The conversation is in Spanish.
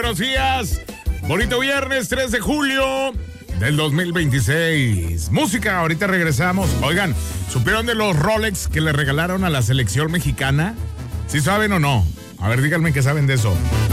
buenos días. Bonito viernes, 3 de julio del 2026. Música, ahorita regresamos. Oigan, ¿supieron de los Rolex que le regalaron a la selección mexicana? ¿Sí saben o no? A ver, díganme que saben de eso.